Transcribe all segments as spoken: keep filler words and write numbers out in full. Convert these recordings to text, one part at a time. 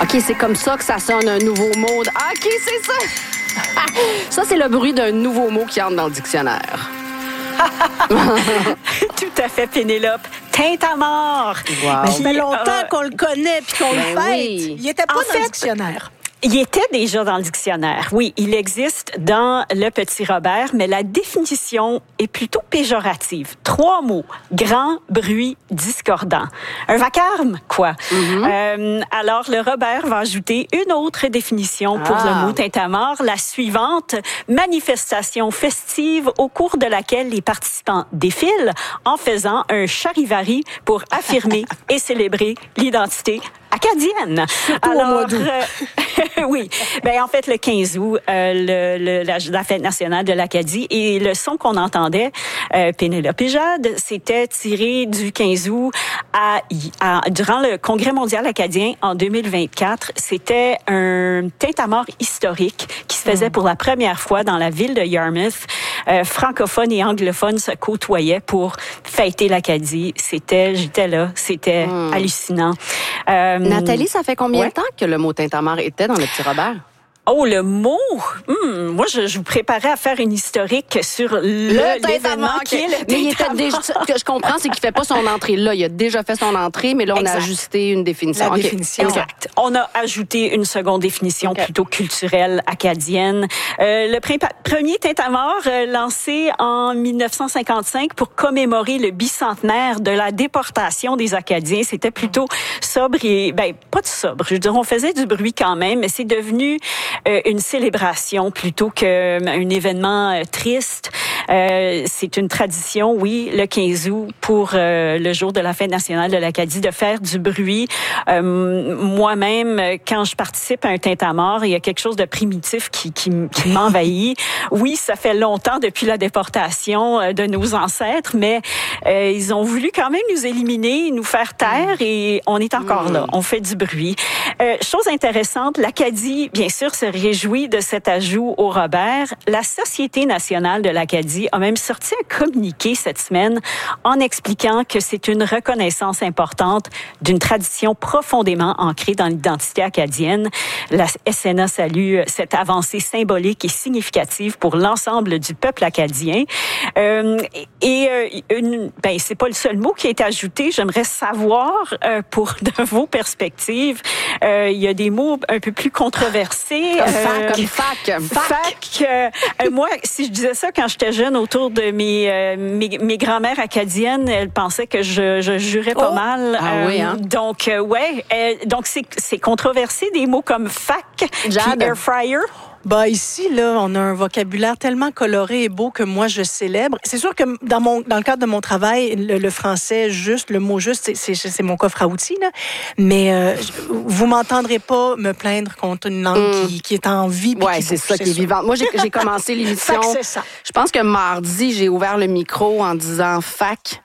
OK, c'est comme ça que ça sonne un nouveau mot. De... OK, c'est ça. Ça, c'est le bruit d'un nouveau mot qui entre dans le dictionnaire. Tout à fait, Pénélope. Tintamarre. Wow. Ben, ça fait longtemps euh, qu'on le connaît puis qu'on ben le fête. Oui. Il était pas en dans fait, le dictionnaire. Il était déjà dans le dictionnaire. Oui, il existe dans le Petit Robert, mais la définition est plutôt péjorative. Trois mots. Grand, bruit, discordant. Un vacarme, quoi. Mm-hmm. Euh, alors, le Robert va ajouter une autre définition pour ah. le mot tintamarre, la suivante. Manifestation festive au cours de laquelle les participants défilent en faisant un charivari pour affirmer et célébrer l'identité acadienne. Surtout Alors, au mois d'août. Euh, oui. Ben, en fait, le quinze août, euh, le, le, la, la fête nationale de l'Acadie, et le son qu'on entendait, euh, Pénélope et Jade, c'était tiré du quinze août à, à, durant le Congrès mondial acadien en deux mille vingt-quatre. C'était un tintamarre historique qui se faisait mmh. pour la première fois dans la ville de Yarmouth. Euh, francophones et anglophones se côtoyaient pour fêter l'Acadie. C'était, j'étais là, c'était mmh. hallucinant. Euh, Nathalie, ça fait combien ouais. de temps que le mot tintamarre était dans le Petit Robert? Oh, le mot! Hum, moi, je, je vous préparais à faire une historique sur le, le l'événement qui est le Mais il était déjà, ce que je comprends, c'est qu'il fait pas son entrée là. Il a déjà fait son entrée, mais là, on exact. a ajusté une définition. La okay. définition. Exact. On a ajouté une seconde définition okay. plutôt culturelle acadienne. Euh, le pr- premier tintamarre euh, lancé en dix-neuf cent cinquante-cinq pour commémorer le bicentenaire de la déportation des Acadiens. C'était plutôt sobre et, ben, pas de sobre. Je veux dire, on faisait du bruit quand même, mais c'est devenu Euh, une célébration plutôt qu'un événement euh, triste. Euh, c'est une tradition, oui, le quinze août pour euh, le jour de la fête nationale de l'Acadie, de faire du bruit. Euh, moi-même, quand je participe à un tintamarre, il y a quelque chose de primitif qui, qui, qui m'envahit. Oui, ça fait longtemps depuis la déportation euh, de nos ancêtres, mais euh, ils ont voulu quand même nous éliminer, nous faire taire, et on est encore là. On fait du bruit. Euh, chose intéressante, l'Acadie, bien sûr, se réjouit de cet ajout au Robert. La Société nationale de l'Acadie a même sorti un communiqué cette semaine en expliquant que c'est une reconnaissance importante d'une tradition profondément ancrée dans l'identité acadienne. La S N A salue cette avancée symbolique et significative pour l'ensemble du peuple acadien. Euh, et euh, une, ben, c'est pas le seul mot qui a été ajouté. J'aimerais savoir, euh, pour de vos perspectives, euh, il y a des mots un peu plus controversés. Comme fac, comme fac. Fac. Euh, euh, moi, si je disais ça quand j'étais jeune autour de mes, euh, mes, mes grand-mères acadiennes, elles pensaient que je, je jurais pas oh. mal. Ah euh, oui, hein? Donc, euh, ouais. Euh, donc, c'est, c'est controversé, des mots comme fac, puis air fryer. Bah ici, là, on a un vocabulaire tellement coloré et beau que moi, je célèbre. C'est sûr que dans mon dans le cadre de mon travail, le, le français juste, le mot juste, c'est, c'est, c'est mon coffre à outils, là. Mais euh, vous m'entendrez pas me plaindre contre une langue mm. qui, qui est en vie. Oui, c'est ça c'est qui est vivante. Moi, j'ai, j'ai commencé l'émission. Fac, c'est ça. Je pense que mardi, j'ai ouvert le micro en disant fac.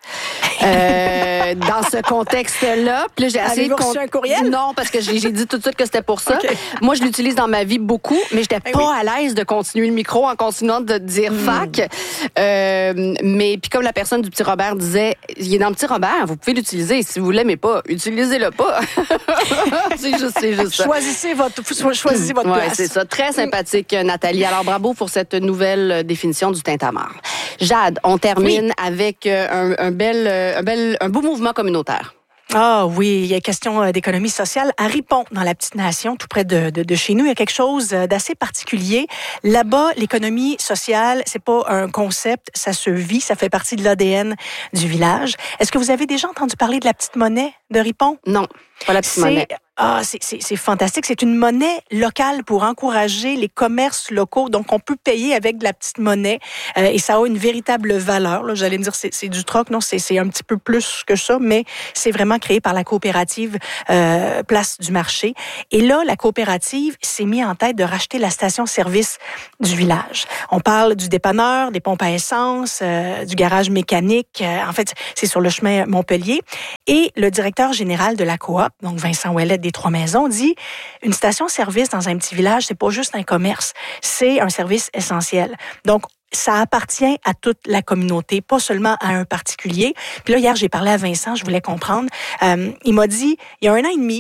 Euh, dans ce contexte-là. Puis là, j'ai essayé de... Avez-vous reçu un courriel? Non, parce que j'ai, j'ai dit tout de suite que c'était pour ça. Okay. Moi, je l'utilise dans ma vie beaucoup, mais j'étais pas oui. à l'aise de continuer le micro en continuant de dire mm. fac. Euh, mais puis comme la personne du Petit Robert disait, il est dans le Petit Robert, vous pouvez l'utiliser. Si vous l'aimez pas, utilisez-le pas. c'est juste, c'est juste ça. Choisissez votre, choisissez votre ouais, place. C'est ça. Très sympathique, Nathalie. Alors, bravo pour cette nouvelle définition du tintamarre. Jade, on termine oui. avec un, un bel, un bel, un beau mouvement communautaire. Ah oui, il y a question d'économie sociale. À Ripon, dans la petite nation, tout près de, de, de chez nous, il y a quelque chose d'assez particulier. Là-bas, l'économie sociale, c'est pas un concept, ça se vit, ça fait partie de l'A D N du village. Est-ce que vous avez déjà entendu parler de la petite monnaie de Ripon? Non, pas la petite c'est... monnaie. Ah, c'est, c'est, c'est fantastique. C'est une monnaie locale pour encourager les commerces locaux. Donc, on peut payer avec de la petite monnaie euh, et ça a une véritable valeur. Là, j'allais me dire, c'est, c'est du troc. Non, c'est, c'est un petit peu plus que ça, mais c'est vraiment créé par la coopérative euh, Place du Marché. Et là, la coopérative s'est mise en tête de racheter la station-service du village. On parle du dépanneur, des pompes à essence, euh, du garage mécanique. Euh, en fait, c'est sur le chemin Montpellier. Et le directeur général de la coop, donc Vincent Ouellet des Trois-Maisons, dit une station-service dans un petit village, c'est pas juste un commerce, c'est un service essentiel. Donc, ça appartient à toute la communauté, pas seulement à un particulier. Puis là, hier, j'ai parlé à Vincent, je voulais comprendre. Euh, il m'a dit, il y a un an et demi,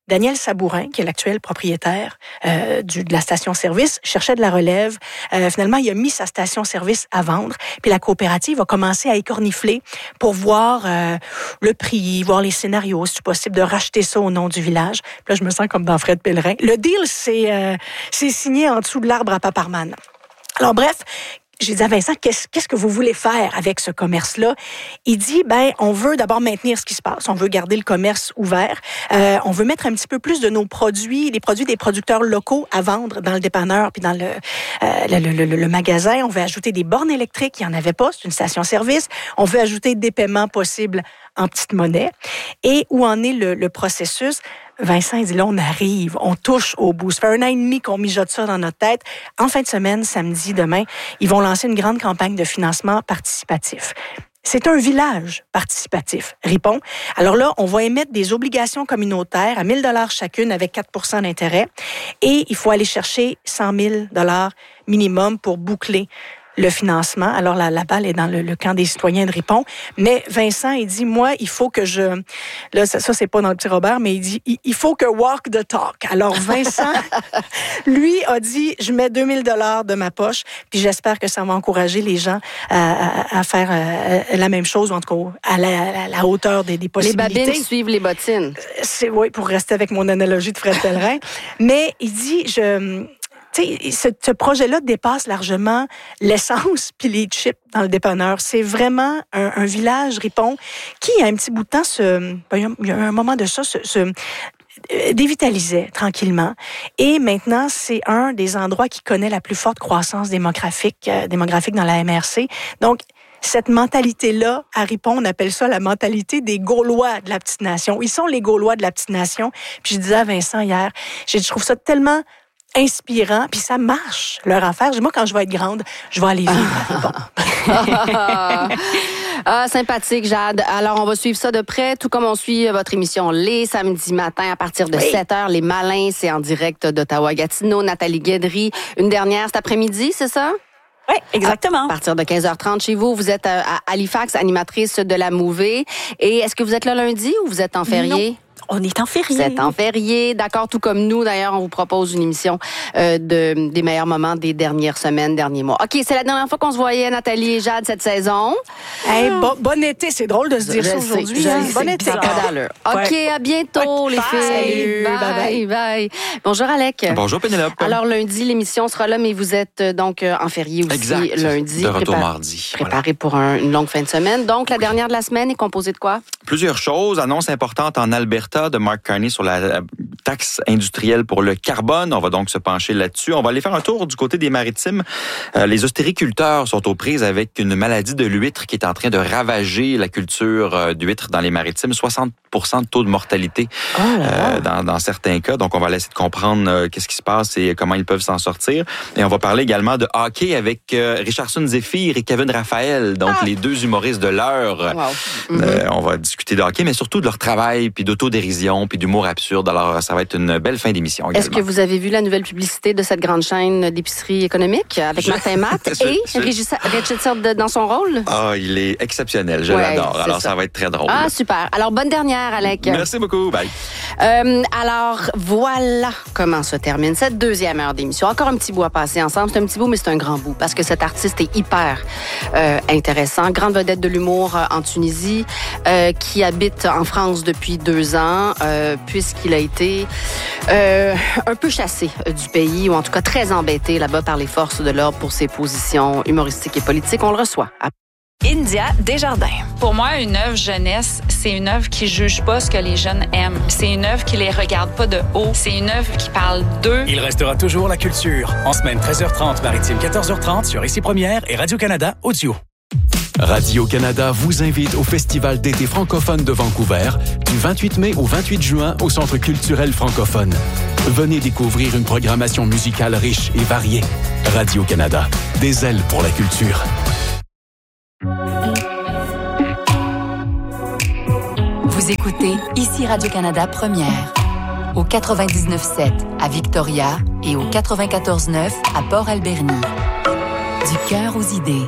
Daniel Sabourin, qui est l'actuel propriétaire euh, du, de la station-service, cherchait de la relève. Euh, finalement, il a mis sa station-service à vendre. Puis la coopérative a commencé à écornifler pour voir euh, le prix, voir les scénarios, si c'est possible de racheter ça au nom du village. Puis là, je me sens comme dans Fred Pellerin. Le deal, c'est, euh, c'est signé en dessous de l'arbre à Paparman. Alors bref, j'ai dit à Vincent, qu'est-ce, qu'est-ce que vous voulez faire avec ce commerce-là? Il dit, ben, on veut d'abord maintenir ce qui se passe. On veut garder le commerce ouvert. Euh, on veut mettre un petit peu plus de nos produits, les produits des producteurs locaux à vendre dans le dépanneur puis dans le, euh, le, le, le, le magasin. On veut ajouter des bornes électriques. Il n'y en avait pas. C'est une station-service. On veut ajouter des paiements possibles en petite monnaie. Et où en est le, le processus? Vincent, il dit, là, on arrive, on touche au bout. Ça fait un an et demi qu'on mijote ça dans notre tête. En fin de semaine, samedi, demain, ils vont lancer une grande campagne de financement participatif. C'est un village participatif, Ripon. Alors là, on va émettre des obligations communautaires à mille dollars chacune avec quatre pour cent d'intérêt. Et il faut aller chercher cent mille dollars minimum pour boucler le financement. Alors, la, la balle est dans le, le camp des citoyens de Ripon. Mais Vincent, il dit, moi, il faut que je... Là, ça, ça c'est pas dans le petit Robert, mais il dit, il, il faut que walk the talk. Alors, Vincent, lui, a dit, je mets deux mille dollars de ma poche, puis j'espère que ça va encourager les gens à, à, à faire euh, la même chose, ou en tout cas, à la, à la hauteur des, des possibilités. Les babines suivent les bottines. C'est, oui, pour rester avec mon analogie de Fred Pellerin. Mais il dit, je... Tu sais, ce, ce projet-là dépasse largement l'essence puis les chips dans le dépanneur. C'est vraiment un, un village Ripon qui, il y a un petit bout de temps, se, ben, il y a un moment de ça, se, se dévitalisait tranquillement. Et maintenant, c'est un des endroits qui connaît la plus forte croissance démographique, euh, démographique dans la M R C. Donc, cette mentalité-là, à Ripon, on appelle ça la mentalité des Gaulois de la petite nation. Ils sont les Gaulois de la petite nation. Puis je disais à Vincent hier, je trouve ça tellement inspirant, puis ça marche, leur affaire. Moi, quand je vais être grande, je vais aller vivre à Ripon. Ah, sympathique, Jade. Alors, on va suivre ça de près, tout comme on suit votre émission les samedis matins à partir de oui. sept heures. Les Malins, c'est en direct d'Ottawa-Gatineau. Nathalie Guédry, une dernière cet après-midi, c'est ça? Oui, exactement. À partir de quinze heures trente chez vous, vous êtes à Halifax, animatrice de la Mouvée. Et est-ce que vous êtes là lundi ou vous êtes en férié? Non. On est en férié. Vous êtes en férié, d'accord, tout comme nous. D'ailleurs, on vous propose une émission euh, de, des meilleurs moments des dernières semaines, derniers mois. OK, c'est la dernière fois qu'on se voyait, Nathalie et Jade, cette saison. Hey, bon, bon été, c'est drôle de se dire je ça sais, aujourd'hui. Hein? Bon été. Ça pas d'allure. OK, ouais. À bientôt, ouais. les filles. Bye. Bye, bye, bye. Bonjour, Alec. Bonjour, Pénélope. Alors, lundi, l'émission sera là, mais vous êtes donc en férié aussi exact. lundi. De retour Prépar- mardi. Préparé voilà. pour un, une longue fin de semaine. Donc, la dernière de la semaine est composée de quoi? Plusieurs choses. Annonce importante en Alberta de Mark Carney sur la taxe industrielle pour le carbone. On va donc se pencher là-dessus. On va aller faire un tour du côté des maritimes. Euh, les ostériculteurs sont aux prises avec une maladie de l'huître qui est en train de ravager la culture euh, d'huîtres dans les maritimes. soixante pour cent de taux de mortalité oh euh, dans, dans certains cas. Donc, on va essayer de comprendre euh, qu'est-ce qui se passe et comment ils peuvent s'en sortir. Et on va parler également de hockey avec euh, Richardson Zephyr et Kevin Raphaël, donc ah. les deux humoristes de l'heure. Wow. Mm-hmm. Euh, on va discuter de hockey, mais surtout de leur travail, puis d'autodérision, puis d'humour absurde. Alors, ça va être une belle fin d'émission également. Est-ce que vous avez vu la nouvelle publicité de cette grande chaîne d'épicerie économique avec je... Martin Matt et Richardson dans son rôle? Ah, il est exceptionnel. Je ouais, l'adore. Alors, ça. ça va être très drôle. Ah, super. Alors, bonne dernière, Alec. Merci beaucoup. Bye. Euh, alors, voilà comment se termine cette deuxième heure d'émission. Encore un petit bout à passer ensemble. C'est un petit bout, mais c'est un grand bout parce que cet artiste est hyper euh, intéressant. Grande vedette de l'humour euh, en Tunisie, euh, qui habite en France depuis deux ans, euh, puisqu'il a été euh, un peu chassé du pays, ou en tout cas très embêté là-bas par les forces de l'ordre pour ses positions humoristiques et politiques. On le reçoit. India Desjardins. Pour moi, une œuvre jeunesse, c'est une œuvre qui juge pas ce que les jeunes aiment. C'est une œuvre qui les regarde pas de haut. C'est une œuvre qui parle d'eux. Il restera toujours la culture. En semaine treize heures trente, maritime quatorze heures trente sur Ici Première et Radio-Canada Audio. Radio-Canada vous invite au Festival d'été francophone de Vancouver du vingt-huit mai au vingt-huit juin au Centre culturel francophone. Venez découvrir une programmation musicale riche et variée. Radio-Canada, des ailes pour la culture. Vous écoutez Ici Radio-Canada Première, au quatre-vingt-dix-neuf sept à Victoria et au quatre-vingt-quatorze neuf à Port-Alberni. Du cœur aux idées.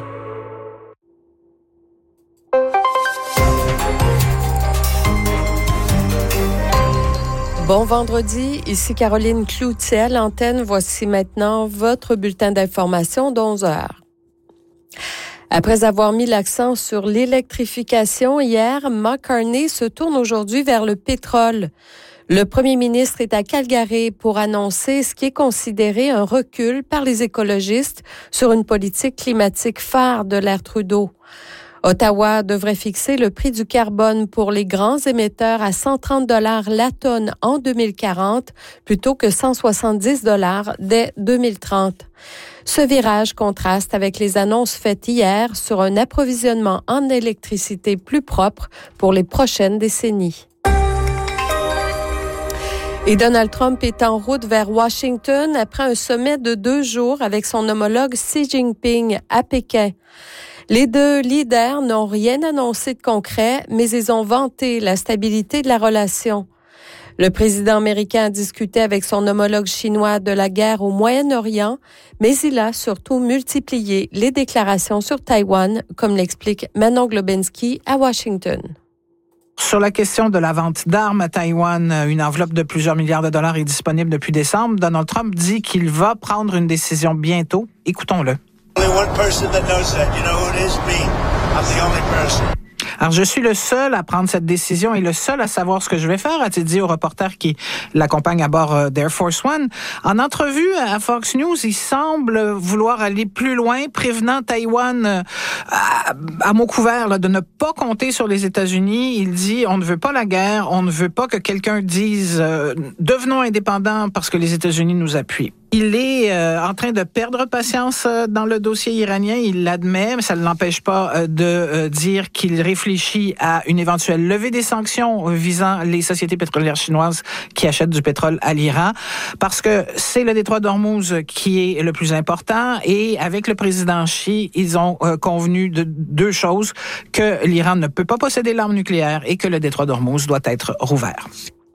Bon vendredi, ici Caroline Cloutier à l'antenne. Voici maintenant votre bulletin d'information d'onze heures. Après avoir mis l'accent sur l'électrification hier, Mark Carney se tourne aujourd'hui vers le pétrole. Le premier ministre est à Calgary pour annoncer ce qui est considéré un recul par les écologistes sur une politique climatique phare de l'ère Trudeau. Ottawa devrait fixer le prix du carbone pour les grands émetteurs à cent trente dollars la tonne en deux mille quarante plutôt que cent soixante-dix dollars dès deux mille trente. Ce virage contraste avec les annonces faites hier sur un approvisionnement en électricité plus propre pour les prochaines décennies. Et Donald Trump est en route vers Washington après un sommet de deux jours avec son homologue Xi Jinping à Pékin. Les deux leaders n'ont rien annoncé de concret, mais ils ont vanté la stabilité de la relation. Le président américain a discuté avec son homologue chinois de la guerre au Moyen-Orient, mais il a surtout multiplié les déclarations sur Taïwan, comme l'explique Manon Globinski à Washington. Sur la question de la vente d'armes à Taïwan, une enveloppe de plusieurs milliards de dollars est disponible depuis décembre. Donald Trump dit qu'il va prendre une décision bientôt. Écoutons-le. Alors, je suis le seul à prendre cette décision et le seul à savoir ce que je vais faire, a-t-il dit au reporter qui l'accompagne à bord d'Air Force One. En entrevue à Fox News, il semble vouloir aller plus loin, prévenant Taïwan à, à mot couvert là, de ne pas compter sur les États-Unis. Il dit, on ne veut pas la guerre, on ne veut pas que quelqu'un dise euh, « devenons indépendants parce que les États-Unis nous appuient ». Il est euh, en train de perdre patience euh, dans le dossier iranien, il l'admet, mais ça ne l'empêche pas euh, de euh, dire qu'il réfléchit à une éventuelle levée des sanctions visant les sociétés pétrolières chinoises qui achètent du pétrole à l'Iran, parce que c'est le détroit d'Ormuz qui est le plus important, et avec le président Xi, ils ont euh, convenu de deux choses, que l'Iran ne peut pas posséder l'arme nucléaire et que le détroit d'Ormuz doit être rouvert.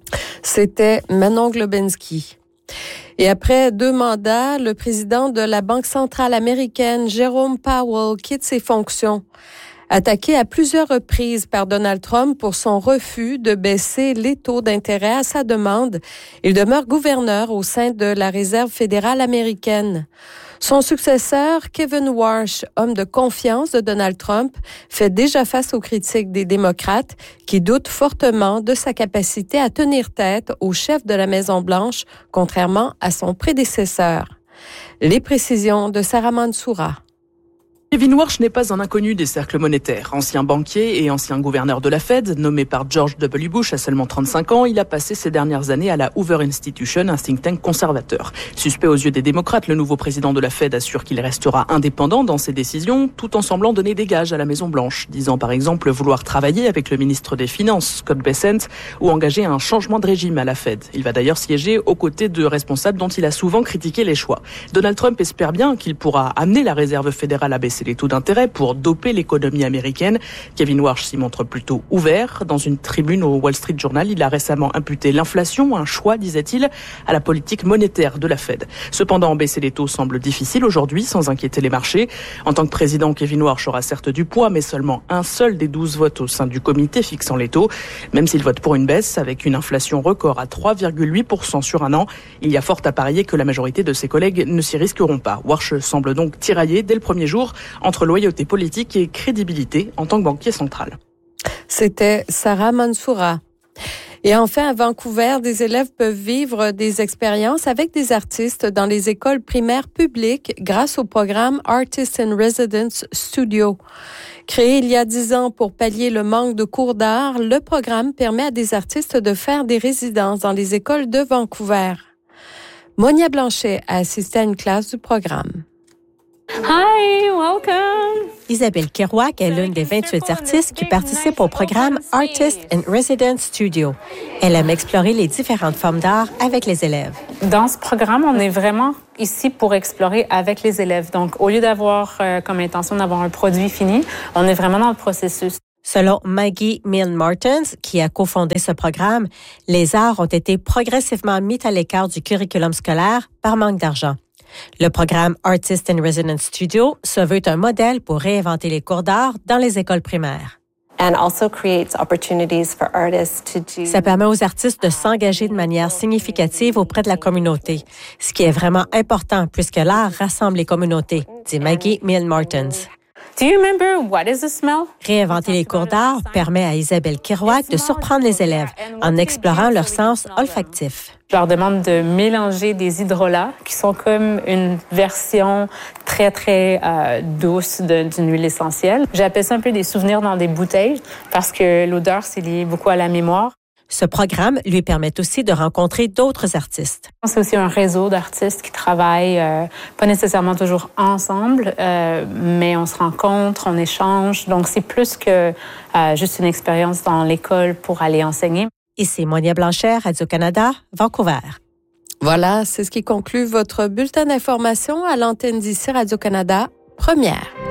C'était Manon Globinski. Et après deux mandats, le président de la Banque centrale américaine, Jerome Powell, quitte ses fonctions. Attaqué à plusieurs reprises par Donald Trump pour son refus de baisser les taux d'intérêt à sa demande, il demeure gouverneur au sein de la Réserve fédérale américaine. Son successeur, Kevin Warsh, homme de confiance de Donald Trump, fait déjà face aux critiques des démocrates qui doutent fortement de sa capacité à tenir tête au chef de la Maison-Blanche, contrairement à son prédécesseur. Les précisions de Sarah Mansoura. Kevin Warsh n'est pas un inconnu des cercles monétaires. Ancien banquier et ancien gouverneur de la Fed, nommé par George W. Bush à seulement trente-cinq ans, il a passé ses dernières années à la Hoover Institution, un think tank conservateur. Suspect aux yeux des démocrates, le nouveau président de la Fed assure qu'il restera indépendant dans ses décisions, tout en semblant donner des gages à la Maison-Blanche, disant par exemple vouloir travailler avec le ministre des Finances, Scott Bessent, ou engager un changement de régime à la Fed. Il va d'ailleurs siéger aux côtés de responsables dont il a souvent critiqué les choix. Donald Trump espère bien qu'il pourra amener la Réserve fédérale à baisser les taux d'intérêt pour doper l'économie américaine. Kevin Warsh s'y montre plutôt ouvert. Dans une tribune au Wall Street Journal, il a récemment imputé l'inflation, un choix, disait-il, à la politique monétaire de la Fed. Cependant, baisser les taux semble difficile aujourd'hui, sans inquiéter les marchés. En tant que président, Kevin Warsh aura certes du poids, mais seulement un seul des douze votes au sein du comité fixant les taux. Même s'il vote pour une baisse, avec une inflation record à trois virgule huit pour cent sur un an, il y a fort à parier que la majorité de ses collègues ne s'y risqueront pas. Warsh semble donc tiraillé dès le premier jour entre loyauté politique et crédibilité en tant que banquier central. C'était Sarah Mansoura. Et enfin, à Vancouver, des élèves peuvent vivre des expériences avec des artistes dans les écoles primaires publiques grâce au programme Artist in Residence Studio. Créé il y a dix ans pour pallier le manque de cours d'art, le programme permet à des artistes de faire des résidences dans les écoles de Vancouver. Monia Blanchet a assisté à une classe du programme. Hi, welcome! Isabelle Kerouac est l'une des vingt-huit artistes qui participent au programme Artist in Residence Studio. Elle aime explorer les différentes formes d'art avec les élèves. Dans ce programme, on est vraiment ici pour explorer avec les élèves. Donc, au lieu d'avoir euh, comme intention d'avoir un produit fini, on est vraiment dans le processus. Selon Maggie Milne-Martins, qui a cofondé ce programme, les arts ont été progressivement mis à l'écart du curriculum scolaire par manque d'argent. Le programme Artist in Residence Studio se veut un modèle pour réinventer les cours d'art dans les écoles primaires. Ça permet aux artistes de s'engager de manière significative auprès de la communauté, ce qui est vraiment important puisque l'art rassemble les communautés, dit Maggie Milne-Martins. Do you remember what is the smell? Réinventer les cours d'art permet à Isabelle Kerouac de surprendre les élèves en explorant leur sens olfactif. Je leur demande de mélanger des hydrolats qui sont comme une version très, très euh, douce de, d'une huile essentielle. J'appelle ça un peu des souvenirs dans des bouteilles parce que l'odeur, c'est lié beaucoup à la mémoire. Ce programme lui permet aussi de rencontrer d'autres artistes. C'est aussi un réseau d'artistes qui travaillent, euh, pas nécessairement toujours ensemble, euh, mais on se rencontre, on échange. Donc, c'est plus que euh, juste une expérience dans l'école pour aller enseigner. Ici Monia Blanchet, Radio-Canada, Vancouver. Voilà, c'est ce qui conclut votre bulletin d'information à l'antenne d'ici Radio-Canada, première.